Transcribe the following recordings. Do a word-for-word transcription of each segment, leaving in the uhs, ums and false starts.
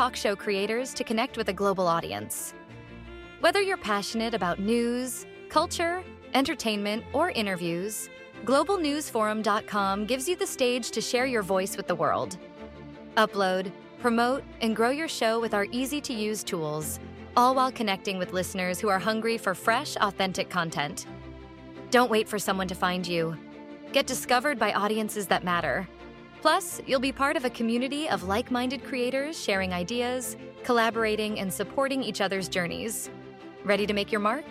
talk show creators to connect with a global audience. Whether you're passionate about news, culture, entertainment, or interviews, global news forum dot com gives you the stage to share your voice with the world. Upload, promote, and grow your show with our easy-to-use tools, all while connecting with listeners who are hungry for fresh, authentic content. Don't wait for someone to find you. Get discovered by audiences that matter. Plus, you'll be part of a community of like-minded creators sharing ideas, collaborating, and supporting each other's journeys. Ready to make your mark?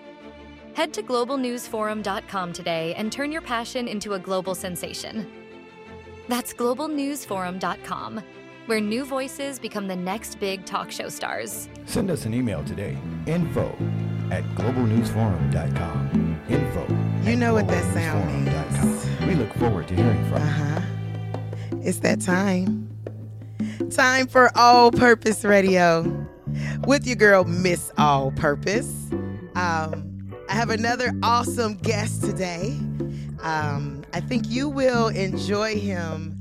Head to global news forum dot com today and turn your passion into a global sensation. That's global news forum dot com, where new voices become the next big talk show stars. Send us an email today, info at global news forum dot com. Info. You know what that sound means. We look forward to hearing from you. Uh-huh. It's that time. Time for All Purpose Radio with your girl, Miss All Purpose. Um, I have another awesome guest today. Um, I think you will enjoy him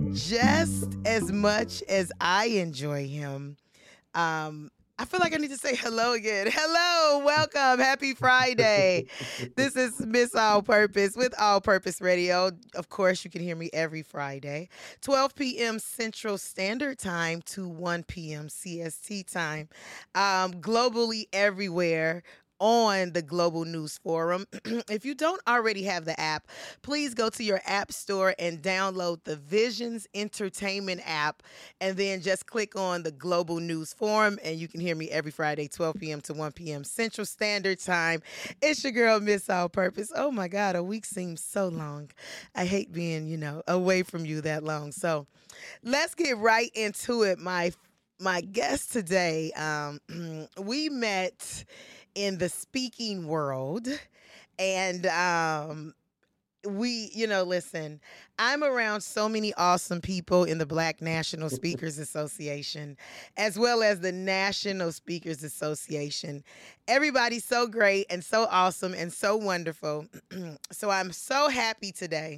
just as much as I enjoy him. Um, I feel like I need to say hello again. Hello, welcome, happy Friday. This is Miss All Purpose with All Purpose Radio. Of course, you can hear me every Friday, twelve p.m. Central Standard Time to one p.m. C S T time, um, globally everywhere on the Global News Forum. If you don't already have the app, please go to your app store and download the Visions Entertainment app, and then just click on the Global News Forum, and you can hear me every Friday, twelve p.m. to one p.m. Central Standard Time. It's your girl, Miss All Purpose. Oh my God, a week seems so long. I hate being, you know, away from you that long. So let's get right into it. My my guest today, um, we met in the speaking world, and um, we, you know, listen, I'm around so many awesome people in the Black National Speakers Association, as well as the National Speakers Association. Everybody's so great and so awesome and so wonderful. So I'm so happy today.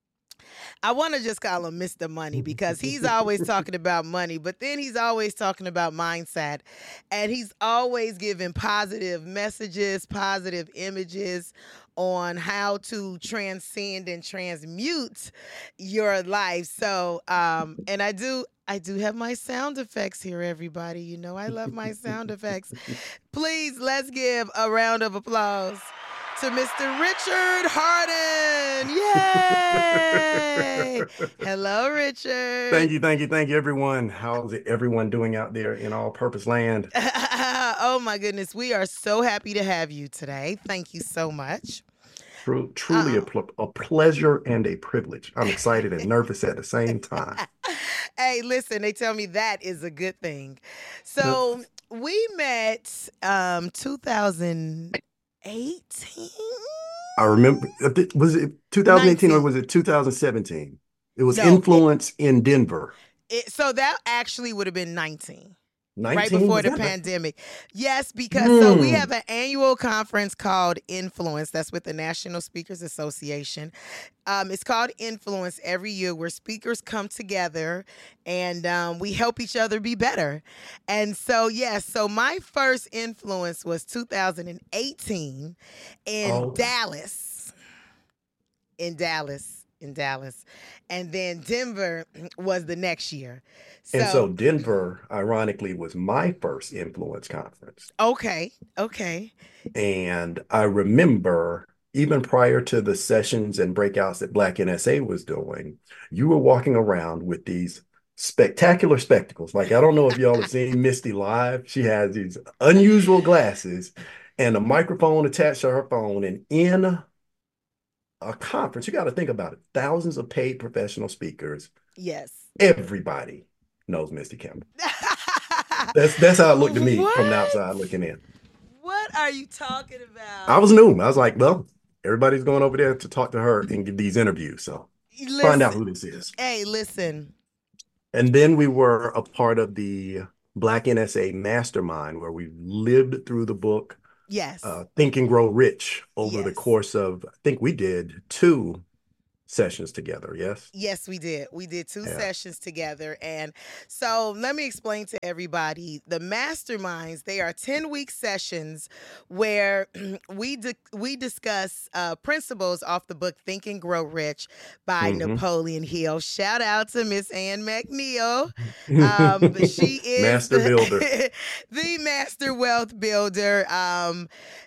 I want to just call him Mister Money because he's always talking about money, but then he's always talking about mindset, and he's always giving positive messages, positive images on how to transcend and transmute your life. So, um, and I do, I do have my sound effects here, everybody. You know, I love my sound effects. Please, let's give a round of applause to Mister Richard Harden. Yay! Hello, Richard. Thank you, thank you, thank you, everyone. How's it, everyone doing out there in All Purpose Land? Oh, my goodness. We are so happy to have you today. Thank you so much. True, truly a, pl- a pleasure and a privilege. I'm excited and nervous at the same time. Hey, listen, they tell me that is a good thing. So we met um, two thousand eighteen. I remember, was it twenty eighteen nineteen. Or was it two thousand seventeen? It was no, Influence it, in Denver. It, so that actually would have been nineteen. nineteen? Right before the pandemic. That? Yes, because mm. so we have an annual conference called Influence. That's with the National Speakers Association. Um, it's called Influence every year, where speakers come together and um, we help each other be better. And so, yes, so my first Influence was two thousand eighteen in oh. Dallas. In Dallas. In Dallas. And then Denver was the next year. So, and so Denver, ironically, was my first Influence conference. Okay. Okay. And I remember, even prior to the sessions and breakouts that Black N S A was doing, you were walking around with these spectacular spectacles. Like, I don't know if y'all have seen Misty live. She has these unusual glasses and a microphone attached to her phone. And in a conference, you got to think about it. Thousands of paid professional speakers. Yes. Everybody knows Misty Campbell. that's that's how it looked to me what? From the outside looking in. What are you talking about? I was new. I was like, well, everybody's going over there to talk to her and give these interviews. So listen, find out who this is. Hey, listen. And then we were a part of the Black N S A Mastermind, where we lived through the book. Yes. Uh, Think and Grow Rich over yes. the course of, I think we did two sessions together, yes? Yes, we did. We did two Yeah. sessions together. And so let me explain to everybody the masterminds, they are ten week sessions where we di- we discuss uh, principles off the book Think and Grow Rich by Mm-hmm. Napoleon Hill. Shout out to Miss Ann McNeil. Um, she is Master builder. the, the master wealth builder. Um,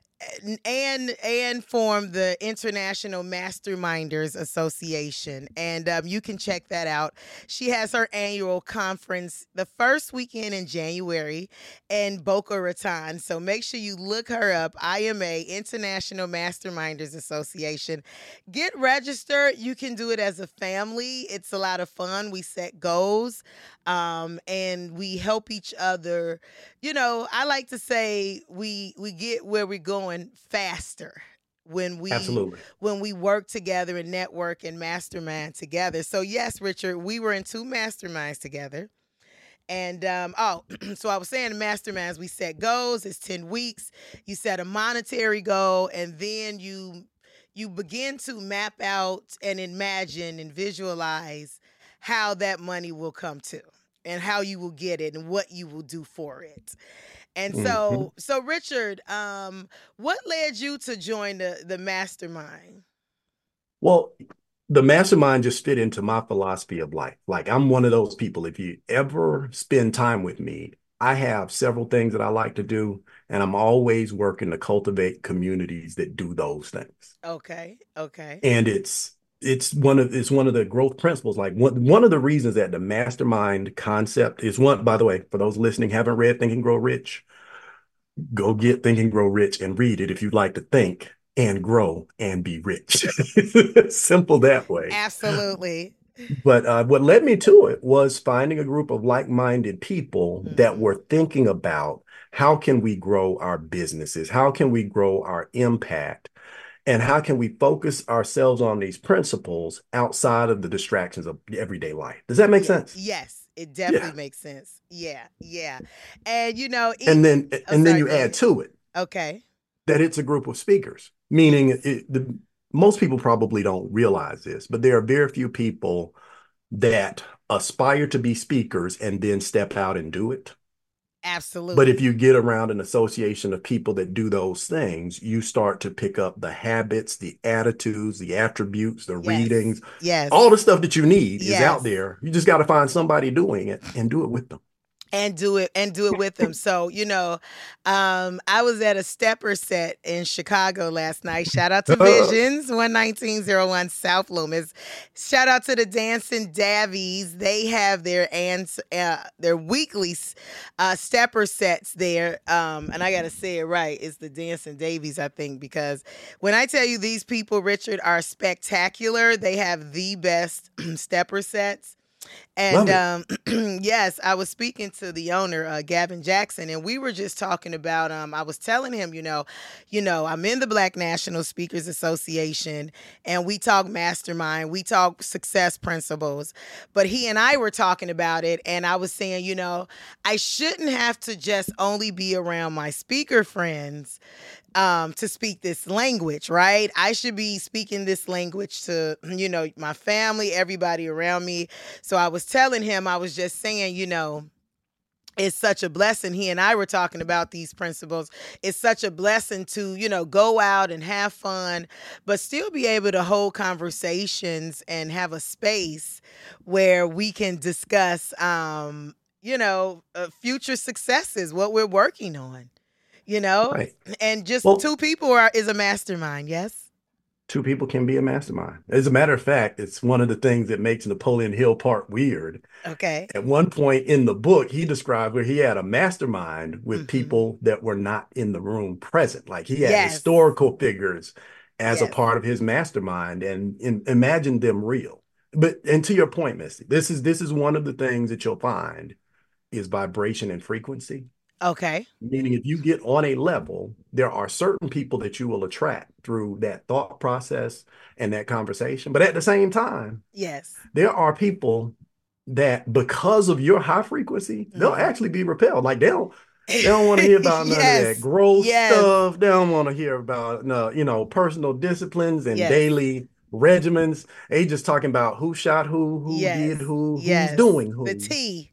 and and formed the International Masterminders Association, and um, you can check that out. She has her annual conference the first weekend in January in Boca Raton, so make sure you look her up. I M A, International Masterminders Association. Get registered. You can do it as a family. It's a lot of fun. We set goals, um, and we help each other. You know, I like to say we we get where we're going faster when we Absolutely. when we work together and network and mastermind together. So yes, Richard, we were in two masterminds together. And um, oh, so I was saying masterminds, we set goals, it's ten weeks. You set a monetary goal, and then you you begin to map out and imagine and visualize how that money will come to and how you will get it and what you will do for it. And Mm-hmm. so, so Richard, um, what led you to join the the mastermind? Well, the mastermind just fit into my philosophy of life. Like, I'm one of those people, if you ever spend time with me, I have several things that I like to do, and I'm always working to cultivate communities that do those things. Okay, okay. And it's it's one of it's one of the growth principles. Like, one one of the reasons that the mastermind concept is one, by the way, for those listening, haven't read Think and Grow Rich, go get Think and Grow Rich and read it if you'd like to think and grow and be rich. Simple that way. Absolutely. But uh, what led me to it was finding a group of like-minded people Mhm. that were thinking about how can we grow our businesses? How can we grow our impact? And how can we focus ourselves on these principles outside of the distractions of everyday life? Does that make Ye- sense? Yes, it definitely Yeah. makes sense. Yeah, yeah. And you know, e- And then oh, and then sorry, you go add ahead. to it Okay. that it's a group of speakers, meaning it, the, most people probably don't realize this, but there are very few people that aspire to be speakers and then step out and do it. But Absolutely. if you get around an association of people that do those things, you start to pick up the habits, the attitudes, the attributes, the Yes. readings, Yes. all the stuff that you need is Yes. out there. You just got to find somebody doing it and do it with them. And do it and do it with them. So, you know, um, I was at a stepper set in Chicago last night. Shout out to Visions, one nineteen oh one South Loomis. Shout out to the Dancing Davies. They have their ans- uh, their weekly uh, stepper sets there. Um, and I got to say it right. It's the Dancing Davies, I think, because when I tell you these people, Richard, are spectacular, they have the best stepper sets. Love And it. um, yes, I was speaking to the owner, uh, Gavin Jackson, and we were just talking about. Um, I was telling him, you know, you know, I'm in the Black National Speakers Association, and we talk mastermind, we talk success principles. But he and I were talking about it, and I was saying, you know, I shouldn't have to just only be around my speaker friends um, to speak this language, right? I should be speaking this language to, you know, my family, everybody around me. So I was telling him, I was just saying, you know, it's such a blessing. He and I were talking about these principles. It's such a blessing to, you know, go out and have fun, but still be able to hold conversations and have a space where we can discuss, um, you know, uh, future successes, what we're working on. You know, Right. and just Well, two people are is a mastermind. Yes. two people can be a mastermind. As a matter of fact, it's one of the things that makes Napoleon Hill part weird. Okay. At one point in the book, he described where he had a mastermind with Mhm. people that were not in the room present. Like, he had Yes. historical figures as a Yes. part of his mastermind, and, and imagine them real. But and to your point, Misty, this is this is one of the things that you'll find is vibration and frequency. Okay. Meaning, if you get on a level, there are certain people that you will attract through that thought process and that conversation. But at the same time, Yes. there are people that, because of your high frequency, they'll Mhm. actually be repelled. Like, they don't they don't want to hear about none of that Yes. growth Yes. stuff. They don't want to hear about no, you know, personal disciplines and Yes. daily regimens. They just talking about who shot who, who Yes. did who, who's Yes. doing The who. T.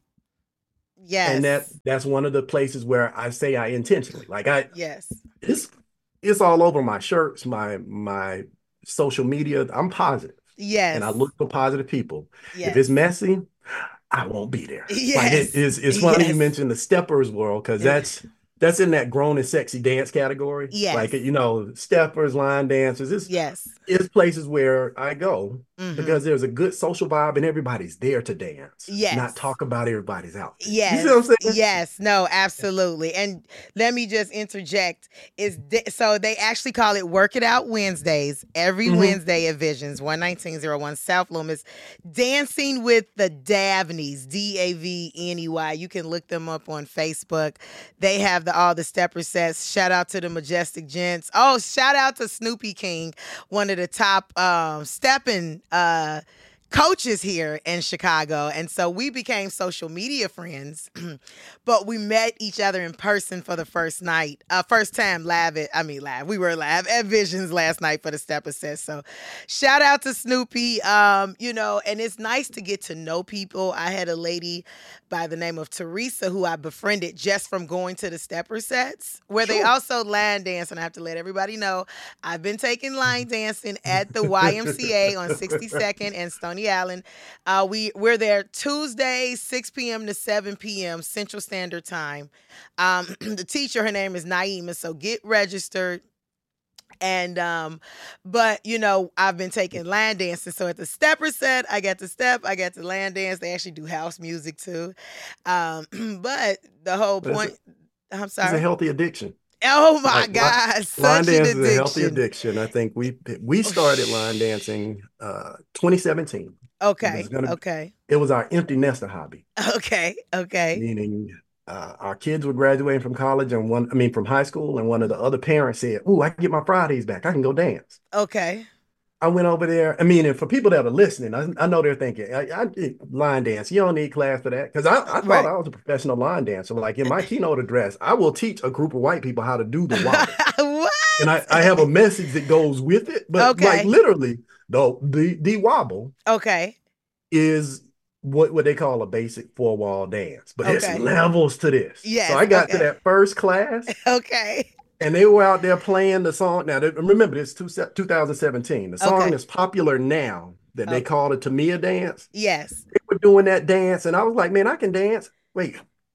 And that Yes. that's one of the places where I say I intentionally, like I, Yes. it's it's all over my shirts, my my social media. I'm positive, and I Yes. look for positive people. If it's Yes. messy, I won't be there. Like Yes. it is. It's funny you Yes. mentioned the steppers world because that's that's in that grown and sexy dance category. Yes. Like you know, steppers, line dancers. It's Yes. it's places where I go Mhm. because there's a good social vibe and everybody's there to dance, Yes. not talk about everybody's outfit. Yes. You see what I'm saying? Yes. No, absolutely. And let me just interject. Is th- so they actually call it Work It Out Wednesdays every Mhm. Wednesday at Visions, one nineteen oh one South Loomis. Dancing with the Davneys, D A V N E Y. You can look them up on Facebook. They have the all the stepper sets. Shout out to the Majestic Gents. Oh, shout out to Snoopy King, one of the top um, stepping uh coaches here in Chicago. And so we became social media friends, but we met each other in person for the first night, uh, first time live at, I mean live, we were live at Visions last night for the Stepper Set. So shout out to Snoopy, um, you know, and it's nice to get to know people. I had a lady by the name of Teresa who I befriended just from going to the Stepper Sets, where they Sure. also line dance. And I have to let everybody know, I've been taking line dancing at the Y M C A on sixty-second and Stony Island. Uh, we, we're there Tuesday, six p.m. to seven p.m. Central Standard Time. Um, the teacher, her name is Naima, so get registered. And, um, but, you know, I've been taking line dancing. So at the Stepper Set, I got to step, I got to line dance. They actually do house music too. Um, but the whole But it's point, I'm It's a sorry. healthy addiction. Oh my Like line, God, line such an dance is a healthy addiction. addiction. I think we we started line dancing uh twenty seventeen. It Okay, was gonna okay, it was our empty nester hobby, okay, okay, meaning uh, our kids were graduating from college and one I mean from high school, and one of the other parents said, "Ooh, I can get my Fridays back. I can go dance." okay. I went over there. I mean, and for people that are listening, I, I know they're thinking, I, I did line dance. You don't need class for that. Because I, I thought Right. I was a professional line dancer. Like in my keynote address, I will teach a group of white people how to do the wobble. What? And I, I have a message that goes with it. But Okay. like literally, the, the, the wobble Okay, is what, what they call a basic four wall dance. But Okay. it's levels to this. Yes, So I got okay. to that first class. okay, And they were out there playing the song. Now, they, remember, this two, two thousand seventeen. The song Okay. is popular now that they Okay. call it Tamiya dance. yes. They were doing that dance, and I was like, man, I can dance. Wait,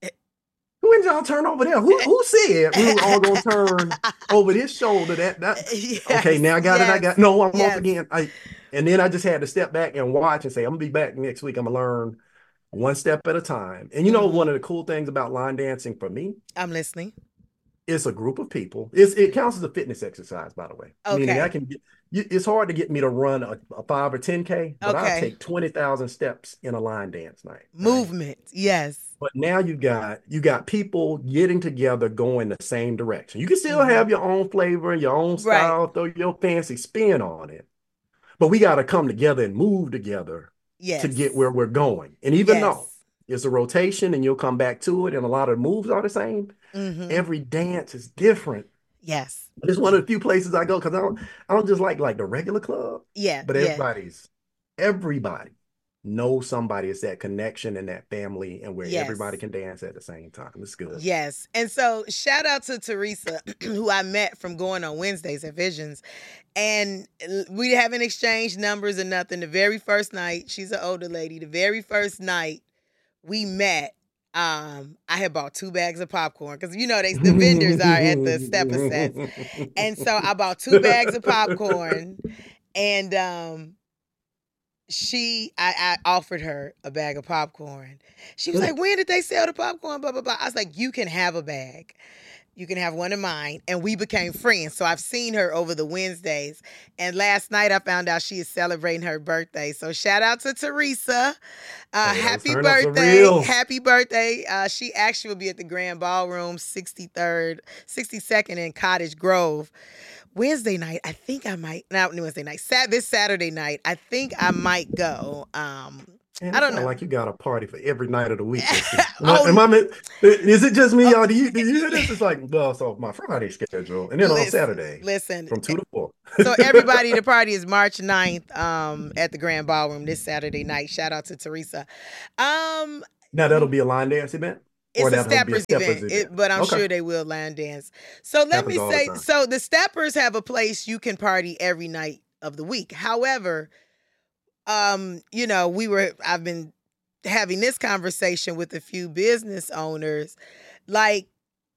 who did y'all turn over there? Who, who said we were all going to turn over this shoulder? That, that Yes, Okay, now I got it. I yes, got No, I'm yes. off again. I, and then I just had to step back and watch and say, I'm going to be back next week. I'm going to learn one step at a time. And you know, Mhm. one of the cool things about line dancing for me, I'm listening. it's a group of people. It's, it counts as a fitness exercise, by the way. Meaning Okay. I can get, you- it's hard to get me to run a, a five or ten K, but I'll Okay. take twenty thousand steps in a line dance night. right? Movement, yes. But now you got, you got people getting together going the same direction. You can still Mhm. have your own flavor and your own Right. style, throw your fancy spin on it. But we got to come together and move together Yes. to get where we're going. And even Yes. though it's a rotation and you'll come back to it and a lot of moves are the same, Mhm. every dance is different. Yes. But it's one of the few places I go because I don't, I don't just like like the regular club, Yeah. but yeah. everybody's everybody knows somebody. It's that connection and that family, and where Yes. everybody can dance at the same time. It's good. Yes. And so shout out to Teresa, who I met from going on Wednesdays at Visions. And we haven't exchanged numbers or nothing. The very first night, she's an older lady. The very first night we met, um, I had bought two bags of popcorn because you know they the vendors are at the Stepper Sets. And so I bought two bags of popcorn, and um she I, I offered her a bag of popcorn. She was like, when did they sell the popcorn? Blah blah blah. I was like, you can have a bag. You can have one of mine. And we became friends. So I've seen her over the Wednesdays. And last night I found out she is celebrating her birthday. So shout out to Teresa. Uh, Hey, those happy turn-ups are birthday. real. Happy birthday. Uh, she actually will be at the Grand Ballroom, sixty-third, sixty-second in Cottage Grove. Wednesday night, I think I might, not Wednesday night, Sat this Saturday night, I think I might go. Um, Man, I it don't sounds know. like you got a party for every night of the week. Am I, Oh, am I, mi- is it just me, y'all? Do you, do you hear this? It's like, well, so my Friday schedule, and then on listen, Saturday listen. from two to four. So everybody, the party is March ninth um, at the Grand Ballroom this Saturday night. Shout out to Teresa. Um, Now that'll be a line dance event, or it's a that'll be a steppers steppers event, event. it, but I'm Okay, sure they will line dance. So let happens me all the say, time. so the steppers have a place you can party every night of the week. However, um, you know, we were, I've been having this conversation with a few business owners, like,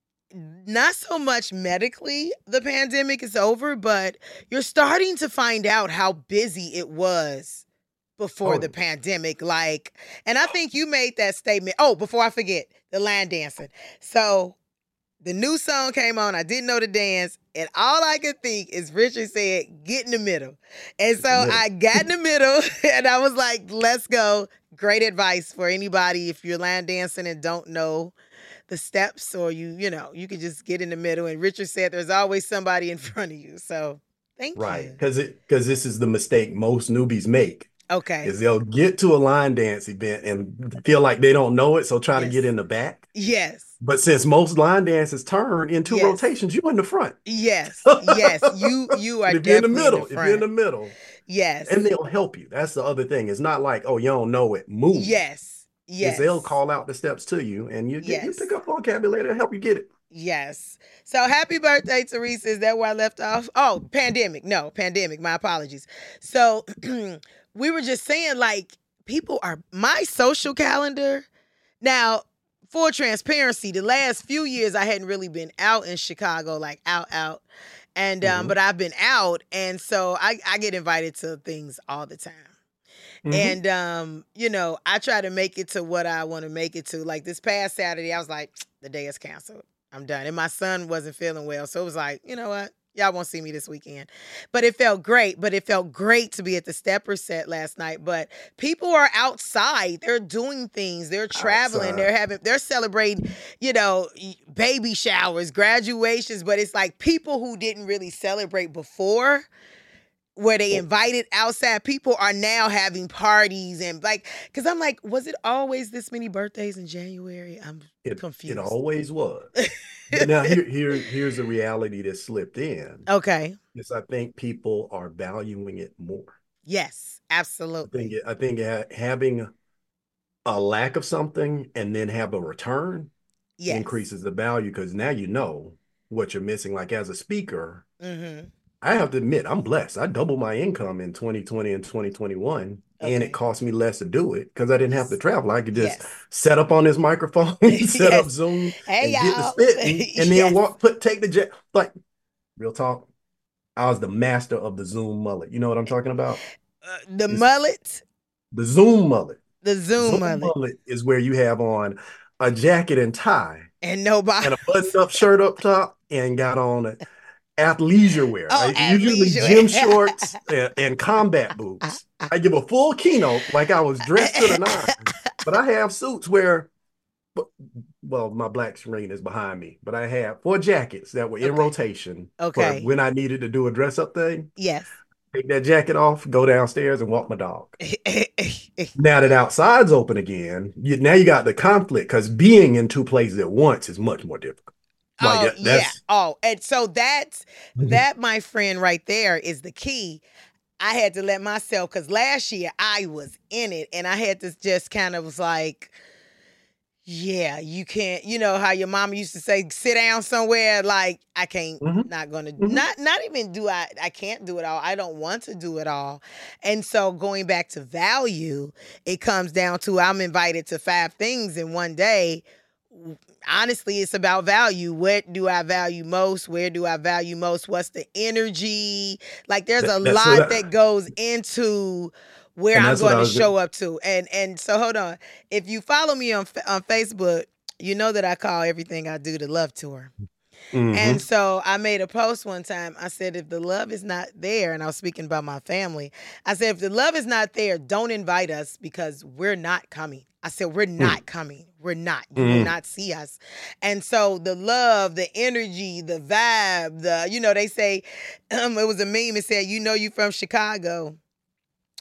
not so much medically the pandemic is over, but you're starting to find out how busy it was before Oh, the pandemic. Like, and I think you made that statement. Oh, before I forget, the line dancing. So the new song came on. I didn't know the dance. And all I could think is Richard said, get in the middle. And so middle. I got in the middle and I was like, let's go. Great advice for anybody if you're line dancing and don't know the steps, or you, you know, you could just get in the middle. And Richard said there's always somebody in front of you. So thank Right, you. because it because this is the mistake most newbies make. Okay. Is they'll get to a line dance event and feel like they don't know it, so try to Yes. get in the back. Yes. But since most line dances turn in two Yes. rotations, you in the front. Yes. Yes. You you are And if you're in the definitely middle, in the if you're in front. the middle, Yes. and they'll help you. That's the other thing. It's not like, oh, you don't know it, move. Yes. Is Yes. they'll call out the steps to you, and you get you Yes. pick up vocabulary to help you get it. Yes. So happy birthday, Teresa. Is that where I left off? Oh, pandemic. No, pandemic. My apologies. So we were just saying, like, people are, my social calendar. Now, full transparency, the last few years I hadn't really been out in Chicago, like out, out. And, um, Mhm. but I've been out. And so I, I get invited to things all the time. Mhm. And, um, you know, I try to make it to what I want to make it to. Like this past Saturday, I was like, the day is canceled. I'm done. And my son wasn't feeling well. So it was like, you know what? Y'all won't see me this weekend. But it felt great. But it felt great to be at the Stepper set last night. But people are outside. They're doing things. They're traveling. Outside. They're having, they're celebrating, you know, baby showers, graduations. But it's like people who didn't really celebrate before, where they invited outside people, are now having parties. And like, because I'm like, was it always this many birthdays in January? I'm It, confused. it always was. But now here, here, here's a reality that slipped in. Okay. Is I think people are valuing it more. Yes, I absolutely. think, I think ha- having a lack of something and then have a return Yes. increases the value, because now you know what you're missing. Like as a speaker, Mm-hmm. I have to admit, I'm blessed. I doubled my income in twenty twenty and twenty twenty-one, and Okay. it cost me less to do it because I didn't have to travel. I could just Yes. set up on this microphone, set up Yes. Zoom, Hey, and get the y'all. spitting, and then Yes. walk, put, take the jet. Like, real talk, I was the master of the Zoom mullet. You know what I'm talking about? Uh, the It's- mullet, The Zoom mullet. the Zoom, Zoom mullet, mullet is where you have on a jacket and tie and nobody. and a button-up shirt up top, and got on a athleisure wear. Oh, I, usually athleisure gym wear. shorts and, and combat boots. I give a full keynote like I was dressed to the nines, but I have suits where, well, my black screen is behind me, but I have four jackets that were in Okay. rotation Okay. for when I needed to do a dress-up thing. Yes. Take that jacket off, go downstairs, and walk my dog. Now that outside's open again, you, now you got the conflict, because being in two places at once is much more difficult. Like Oh, that- yeah. that's Oh, and so that's, Mhm. that, my friend, right there is the key. I had to let myself, because last year I was in it, and I had to just kind of was like, yeah, you can't, you know how your mama used to say, sit down somewhere. Like, I can't, Mhm. not gonna, Mhm. not, not even do I, I can't do it all. I don't want to do it all. And so going back to value, it comes down to, I'm invited to five things in one day. Honestly, it's about value. What do I value most? Where do I value most? What's the energy? Like, there's a That- that's lot what I- that goes into where And I'm that's what going I to was show up to. And and so hold on. If you follow me on Fa- on Facebook, you know that I call everything I do the love tour. Mhm. And so I made a post one time. I said, if the love is not there, and I was speaking about my family, I said, if the love is not there, don't invite us, because we're not coming. I said, we're not coming. We're not. You will Mm. not see us. And so the love, the energy, the vibe, the, you know, they say, um, it was a meme. It said, you know, you from Chicago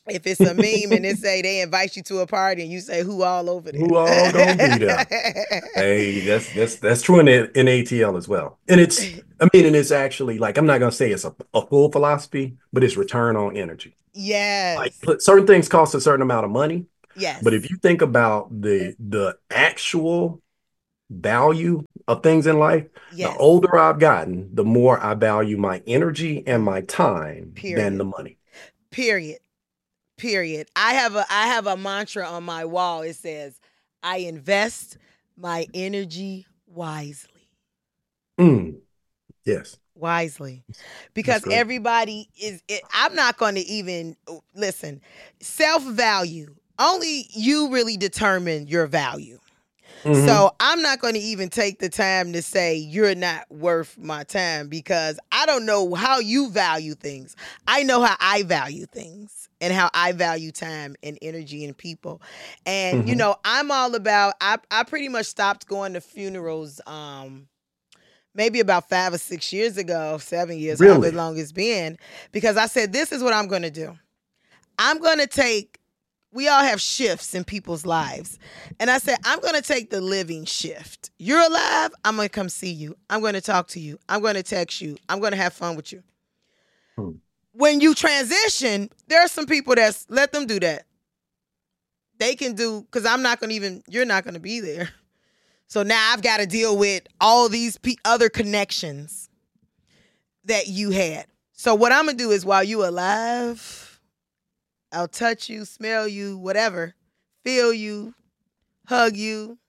If it's a meme and they say they invite you to a party and you say who all over there. Who all gonna be there? Hey, that's that's that's true in in A T L as well. And it's, I mean, and it's actually like, I'm not gonna say it's a, a full philosophy, but it's return on energy. Yes. Like put- certain things cost a certain amount of money, Yes. but if you think about the the actual value of things in life, Yes. the older I've gotten, the more I value my energy and my time Period. than the money. Period. Period. I have a I have a mantra on my wall. It says, I invest my energy wisely. Mm. Yes. Wisely. Because great. everybody is it, I'm not going to even listen. Self-value. Only you really determine your value. Mhm. So I'm not going to even take the time to say you're not worth my time, because I don't know how you value things. I know how I value things and how I value time and energy and people. And, you Mhm. know, I'm all about, I, I pretty much stopped going to funerals um, maybe about five or six years ago, seven years, however Really? long it's been, because I said, this is what I'm going to do. I'm going to take, we all have shifts in people's lives. And I said, I'm going to take the living shift. You're alive. I'm going to come see you. I'm going to talk to you. I'm going to text you. I'm going to have fun with you. Hmm. When you transition, there are some people that's, let them do that. They can do, because I'm not going to even, you're not going to be there. So now I've got to deal with all these pe- other connections that you had. So what I'm going to do is, while you alive, I'll touch you, smell you, whatever, feel you, hug you.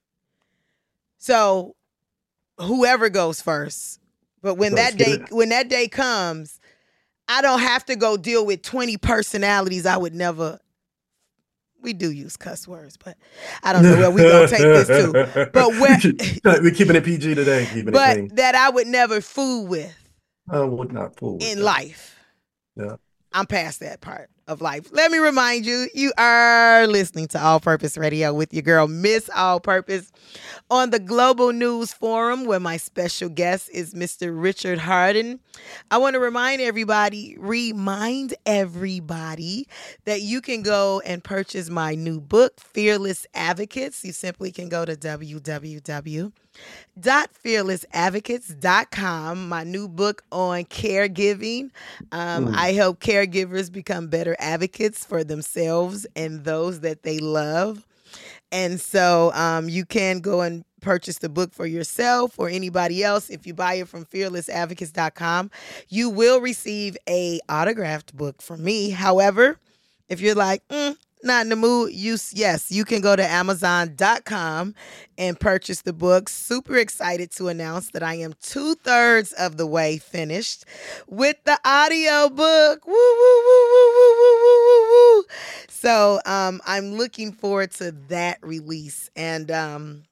So whoever goes first. But when Let's that get day it. when that day comes, I don't have to go deal with twenty personalities I would never. We do use cuss words, but I don't know where we gonna take this to. But where We're keeping it P G today, keeping it but clean. that I would never fool with I would not fool with in that. life. Yeah. I'm past that part of life. Let me remind you, you are listening to All Purpose Radio with your girl, Miss All Purpose, on the Global News Forum, where my special guest is Mister Richard Hardin. I want to remind everybody, remind everybody that you can go and purchase my new book, Fearless Advocates. You simply can go to w w w dot fearless advocates dot com. My new book on caregiving. Um, Mm. I help caregivers become better advocates for themselves and those that they love. And so um, you can go and purchase the book for yourself or anybody else. If you buy it from fearless advocates dot com, you will receive a autographed book from me. However, if you're like, mm, not in the mood, you, yes, you can go to amazon dot com and purchase the book. Super excited to announce that I am two thirds of the way finished with the audio book. Woo, woo, woo, woo, woo, woo, woo, woo, woo. So um, I'm looking forward to that release. And um,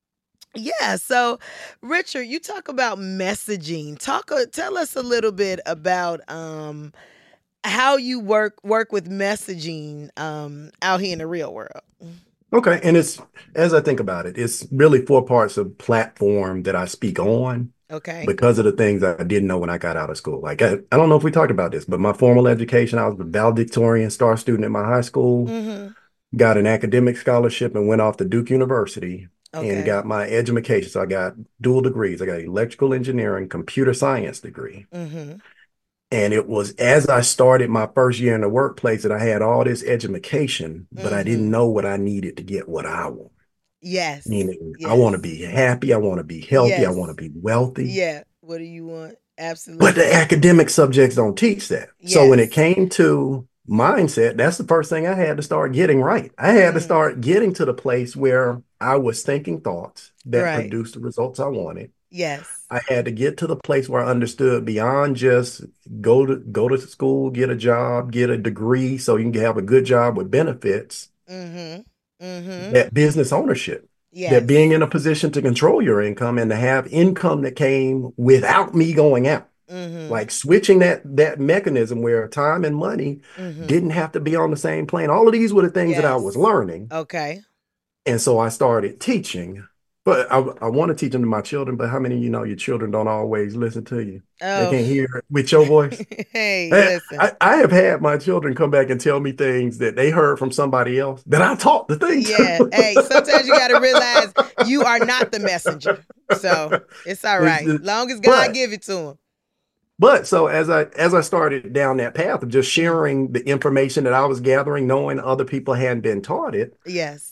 yeah, so Richard, you talk about messaging. Talk, uh, tell us a little bit about um, how you work work with messaging um, out here in the real world. Okay. And it's, as I think about it, it's really four parts of platform that I speak on Okay. because of the things I didn't know when I got out of school. Like, I, I don't know if we talked about this, but my formal education, I was a valedictorian star student at my high school, Mm-hmm. got an academic scholarship and went off to Duke University Okay. and got my education. So I got dual degrees. I got electrical engineering, computer science degree. Mm-hmm. And it was as I started my first year in the workplace that I had all this education, but I didn't Mhm. know what I needed to get what I want. Yes. Meaning, I Yes. want to be happy, I want to be healthy, I Yes. want to be wealthy. Yeah. What do you want? But Absolutely. the academic subjects don't teach that. So when it Yes. came to mindset, that's the first thing I had to start getting right. I had to Mm. start getting to the place where I was thinking thoughts that Right. produced the results I wanted. Yes. I had to get to the place where I understood beyond just go to go to school, get a job, get a degree so you can have a good job with benefits, Mm-hmm. Mm-hmm. that business ownership, Yes. that being in a position to control your income and to have income that came without me going out. Mm-hmm. Like switching that that mechanism where time and money Mm-hmm. didn't have to be on the same plane. All of these were the things that I was Yes. learning. Okay. And so I started teaching But I, I want to teach them to my children, but how many of you know your children don't always listen to you? They Oh, can't hear it with your voice. hey, Hey, listen. I, I have had my children come back and tell me things that they heard from somebody else that I taught the thing Yeah. Hey, sometimes you got to realize you are not the messenger. So it's all It's right. just- Long as God but give it to him. but so as I as I started down that path of just sharing the information that I was gathering, knowing other people hadn't been taught it, Yes.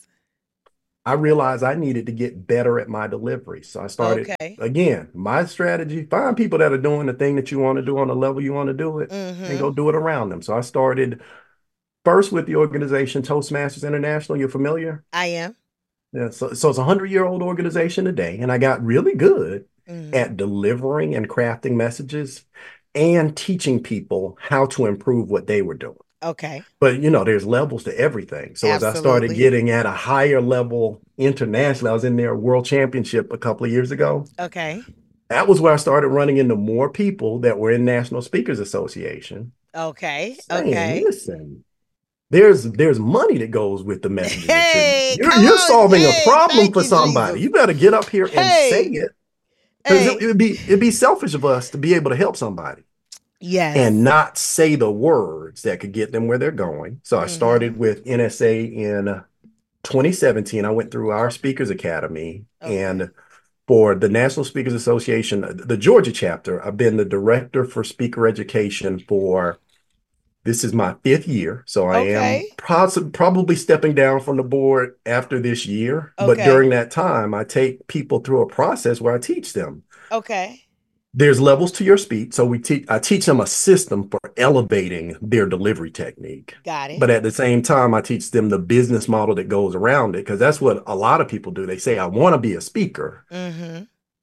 I realized I needed to get better at my delivery. So I started Okay. again, my strategy, find people that are doing the thing that you want to do on the level you want to do it and Mm-hmm. go do it around them. So I started first with the organization Toastmasters International. You're familiar? I am. Yeah, so, so it's a hundred year old organization today, and I got really good Mm-hmm. at delivering and crafting messages and teaching people how to improve what they were doing. Okay. But you know, there's levels to everything. So as I started Absolutely. getting at a higher level internationally, I was in their world championship a couple of years ago. Okay. That was where I started running into more people that were in National Speakers Association Okay. saying, Okay. listen, there's there's money that goes with the messages that Hey, you're come you're, you're on. solving a Hey, problem thank for you, somebody. Jesus. You better get up here and say Hey. it. Because it, Hey. it would be it'd be selfish of us to be able to help somebody Yes. and not say the words that could get them where they're going. So I Mhm. started with N S A in twenty seventeen. I went through our Speakers Academy, Okay. and for the National Speakers Association, the Georgia chapter, I've been the director for speaker education for this is my fifth year. So I am Okay. pos- probably stepping down from the board after this year. But Okay. during that time, I take people through a process where I teach them. Okay. There's levels to your speech. So we teach I teach them a system for elevating their delivery technique. Got it. But at the same time, I teach them the business model that goes around it, because that's what a lot of people do. They say, I want to be a speaker, Mm-hmm.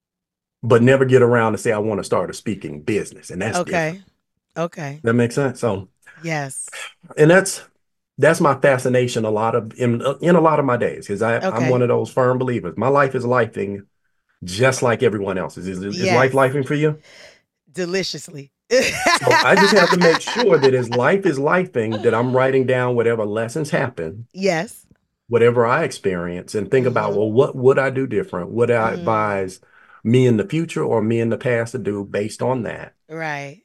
but never get around to say, I want to start a speaking business. And that's different. Okay. Okay. That makes sense. So, Yes. and that's that's my fascination a lot of in in a lot of my days, because I I'm Okay. one of those firm believers. My life is lifing just like everyone else's. Is, is, is life Yes. lifing for you? Deliciously. So I just have to make sure that as life is lifing, that I'm writing down whatever lessons happen, Yes. whatever I experience, and think about, Mhm. well, what would I do different? Would I Mm. advise me in the future or me in the past to do based on that? Right.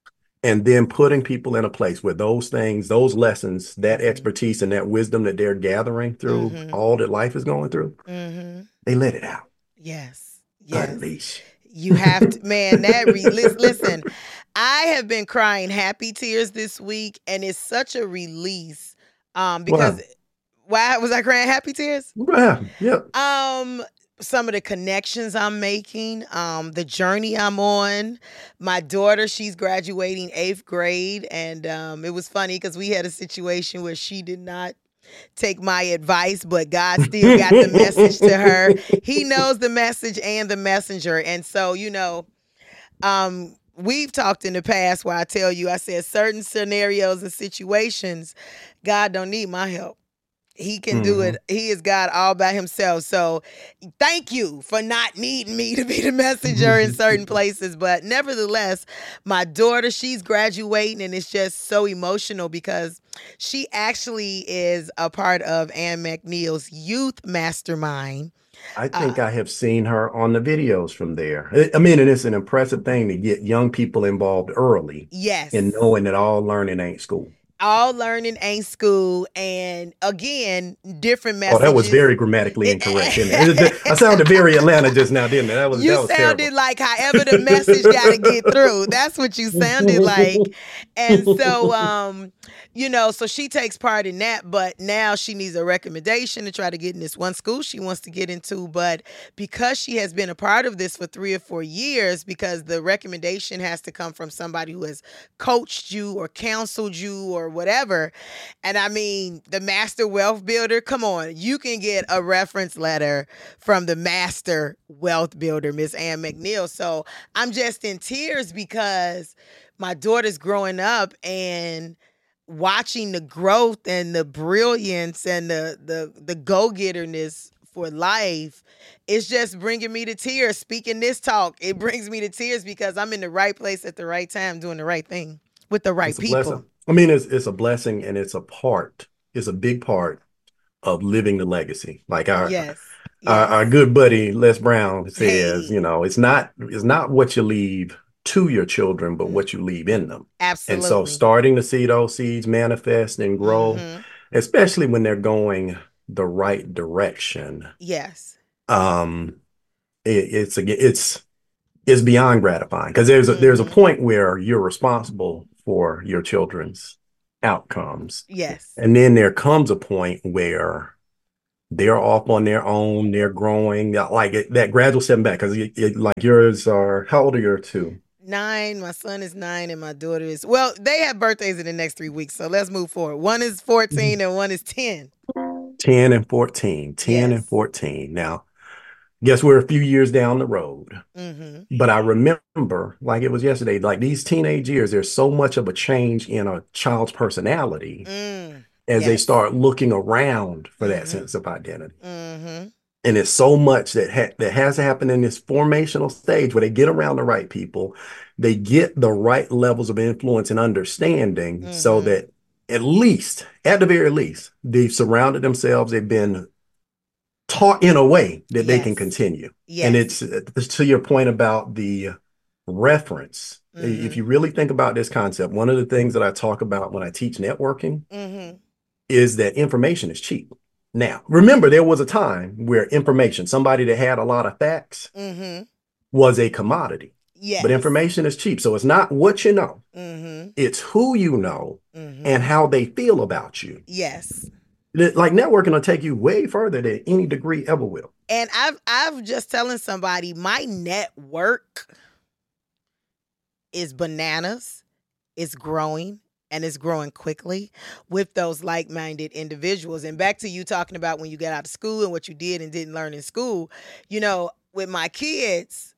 And then putting people in a place where those things, those lessons, that Mhm. expertise and that wisdom that they're gathering through Mhm. all that life is going through, Mm-hmm. they let it out. Yes. Yes. Unleash. You have to, man, that re lis- listen, I have been crying happy tears this week, and it's such a release. Um, because Wow. why was I crying happy tears? What happened? Yeah. Um, some of the connections I'm making, um, the journey I'm on. My daughter, she's graduating eighth grade, and um, it was funny because we had a situation where she did not take my advice, but God still got the message to her. He knows the message and the messenger. And so, you know, um, we've talked in the past where I tell you, I said certain scenarios and situations, God don't need my help. He can do Mhm. it. He is God all by himself. So thank you for not needing me to be the messenger in certain places. But nevertheless, my daughter, she's graduating, and it's just so emotional because she actually is a part of Ann McNeil's youth mastermind. I Uh, think I have seen her on the videos from there. I I mean, and it's an impressive thing to get young people involved early yes. and knowing that all learning ain't school. All learning ain't school, and again, different Oh, messages. that was very grammatically incorrect, didn't it? It- I sounded very Atlanta just now, didn't it? That was You that was sounded terrible. like however the message got to get through. That's what you sounded like. And so, um, you know, so she takes part in that, but now she needs a recommendation to try to get in this one school she wants to get into. But because she has been a part of this for three or four years, because the recommendation has to come from somebody who has coached you or counseled you or whatever. And I mean, the Master Wealth Builder, come on, you can get a reference letter from the Master Wealth Builder, Miss Ann McNeil. So I'm just in tears because my daughter's growing up and watching the growth and the brilliance and the the the go-getterness for life. It's just bringing me to tears. Speaking this talk, it brings me to tears because I'm in the right place at the right time doing the right thing with the right It's a people. blessing. I mean, it's it's a blessing, and it's a part, it's a big part of living the legacy. Like our Yes. Our, Yes. our good buddy Les Brown says, Hey. you know, it's not it's not what you leave to your children, but what you leave in them. And so Absolutely. starting to see those seeds manifest and grow, hmm especially when they're going the right direction, Yes. um, it, it's a, it's it's beyond gratifying because there's a there's a hmm point where you're responsible for your children's outcomes. Yes. And then there comes a point where they're off on their own, they're growing, like it, that gradual step back. Because like yours are, how old are your two? Nine. My son is nine, and my daughter is. Well, they have birthdays in the next three weeks, so let's move forward. One is fourteen, and one is ten. ten and fourteen. ten and Yes. fourteen. Now, guess we're a few years down the road. Mm-hmm. But I remember, like it was yesterday, like these teenage years, there's so much of a change in a child's personality Mm. as they Yes. start looking around for that Mhm. sense of identity. Mm-hmm. And it's so much that ha- that has to happen in this formational stage where they get around the right people, they get the right levels of influence and understanding, so Mhm. that at least, at the very least, they've surrounded themselves, they've been taught in a way that they can Yes. continue. Yes. And it's uh, to your point about the reference. Mhm. If you really think about this concept, one of the things that I talk about when I teach networking Mm-hmm. is that information is cheap. Now, remember, there was a time where information, somebody that had a lot of facts, Mm-hmm. was a commodity. Yes. But information is cheap. So it's not what you know, Mm-hmm. it's who you know Mm-hmm. and how they feel about you. Yes. Like networking will take you way further than any degree ever will. And I've I've just telling somebody my network is bananas. It's growing, and it's growing quickly with those like-minded individuals. And back to you talking about when you got out of school and what you did and didn't learn in school. You know, with my kids,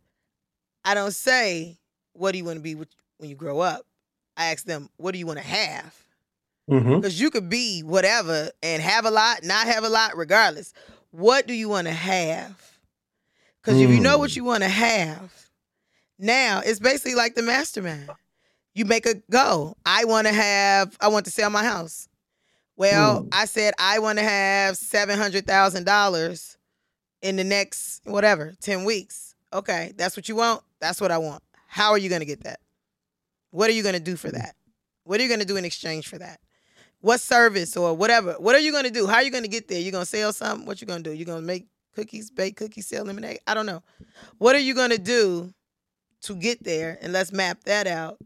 I don't say, what do you want to be when you grow up? I ask them, what do you want to have? Mm-hmm. Because you could be whatever and have a lot, not have a lot, regardless. What do you want to have? Because if you know what Mm. you want to have, now it's basically like the mastermind. You make a goal. I want to have, I want to sell my house. Well, Mm. I said I want to have seven hundred thousand dollars in the next, whatever, ten weeks. Okay, that's what you want? That's what I want. How are you going to get that? What are you going to do for that? What are you going to do in exchange for that? What service or whatever? What are you going to do? How are you going to get there? You going to sell something? What you going to do? You going to make cookies, bake cookies, sell lemonade? I don't know. What are you going to do to get there? And let's map that out.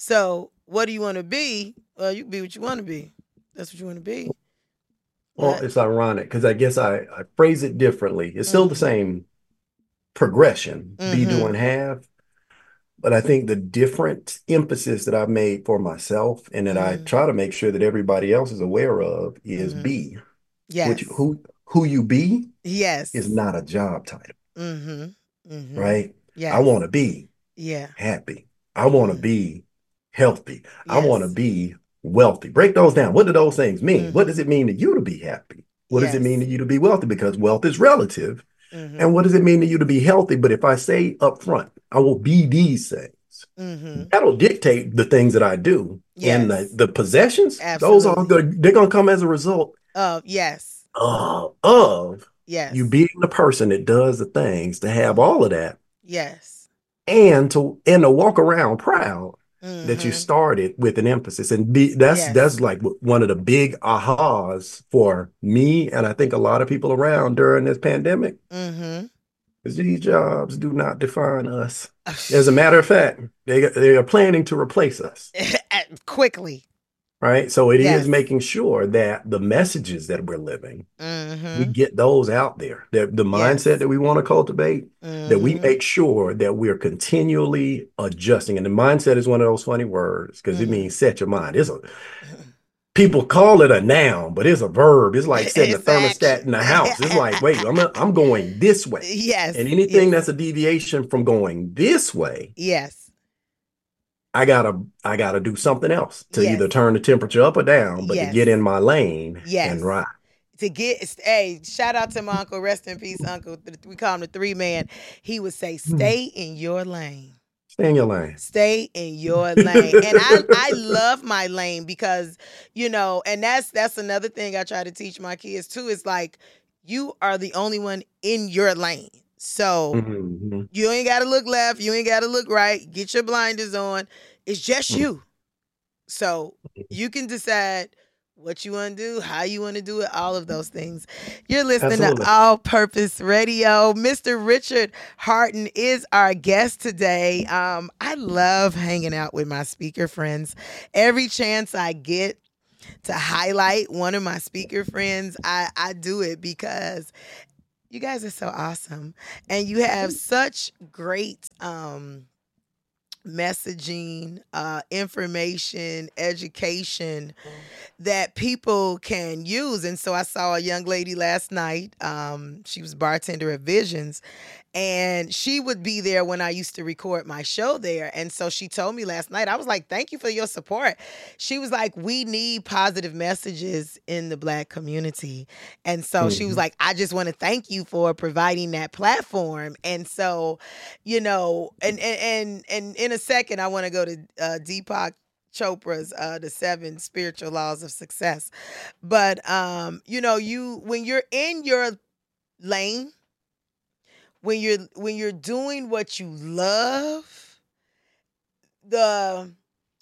So what do you want to be? Well, you be what you want to be. That's what you want to be. Well, But- it's ironic because I guess I, I phrase it differently. It's still the Mhm. same progression, be, do, Mhm. and have. But I think the different emphasis that I've made for myself and that I Mhm. try to make sure that everybody else is aware of is Mhm. be. yes. Which, who who you be yes. is not a job title, Mm-hmm. Mm-hmm. right? Yes. I want to be Yeah. happy. I want to Mhm. be healthy. I want to Yes. be wealthy. Break those down. What do those things mean? What Mhm. does it mean to you to be happy? What does it Yes. mean to you to be wealthy? Because wealth is relative. Mm-hmm. And what does it mean to you to be healthy? But if I say up front, I will be these things, Mm-hmm. that'll dictate the things that I do. And Yes. the, the possessions, those are Absolutely. good. They're going to come as a result Uh, yes. of, of Yes. you being the person that does the things to have all of that Yes. and to and to walk around proud that you Mhm. started with an emphasis. And be that's Yes. that's like one of the big ahas for me and I think a lot of people around during this pandemic. Mm-hmm. Because these jobs do not define us. As a matter of fact, they they are planning to replace us, Quickly. right? So it is Yes. making sure that the messages that we're living, we Mm-hmm. get those out there. The, the mindset Yes. that we want to cultivate, that we Mhm. make sure that we're continually adjusting. And the mindset is one of those funny words because it Mhm. means set your mind. It's a people call it a noun, but it's a verb. It's like setting It's a thermostat action. in the house. It's like, wait, I'm a, I'm going this way. Yes. And anything yes. that's a deviation from going this way, Yes. I gotta I gotta do something else to Yes. either turn the temperature up or down, but Yes. to get in my lane Yes. and ride. To get, hey, shout out to my uncle, rest in peace, uncle. We call him the three man. He would say, "Stay in your lane. Stay in your lane. Stay in your lane." And I, I love my lane because, you know, and that's that's another thing I try to teach my kids too. Is like, you are the only one in your lane. So Mm-hmm. you ain't got to look left. You ain't got to look right. Get your blinders on. It's just you. So you can decide what you want to do, how you want to do it, all of those things. You're listening Absolutely. to All Purpose Radio. Mister Richard Harton is our guest today. Um, I love hanging out with my speaker friends. Every chance I get to highlight one of my speaker friends, I, I do it because you guys are so awesome. And you have such great um, messaging, uh, information, education that people can use. And so I saw a young lady last night. Um, she was bartender at Visions, and she would be there when I used to record my show there. And so she told me last night, I was like, thank you for your support. She was like, we need positive messages in the Black community. And so mm-hmm. she was like, I just want to thank you for providing that platform. And so, you know, and and and, and in a second, I want to go to uh, Deepak Chopra's uh, The Seven Spiritual Laws of Success. But, um, you know, you when you're in your lane, when you're when you're doing what you love, the